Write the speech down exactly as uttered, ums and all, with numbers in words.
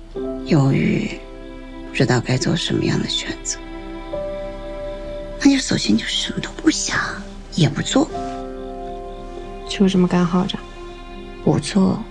犹豫，不知道该做什么样的选择，那就索性就什么都不想，也不做。 就这么干耗着， 不做